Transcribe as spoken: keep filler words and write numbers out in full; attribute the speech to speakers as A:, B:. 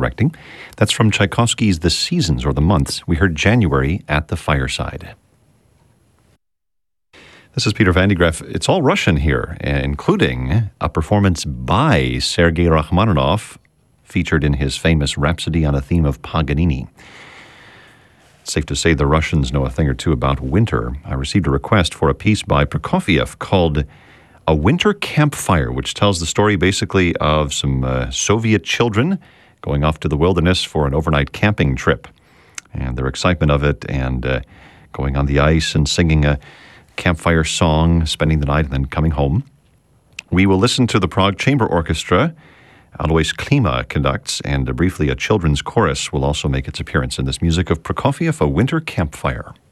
A: directing. That's from Tchaikovsky's The Seasons, or The Months. We heard January at the Fireside. This is Peter Van de Graaff. It's all Russian here, including a performance by Sergei Rachmaninoff, featured in his famous Rhapsody on a Theme of Paganini. It's safe to say the Russians know a thing or two about winter. I received a request for a piece by Prokofiev called A Winter Campfire, which tells the story basically of some uh, Soviet children going off to the wilderness for an overnight camping trip, and their excitement of it, and uh, going on the ice and singing a campfire song, spending the night, and then coming home. We will listen to the Prague Chamber Orchestra. Alois Klima conducts, and uh, briefly a children's chorus will also make its appearance in this music of Prokofiev, A Winter Campfire.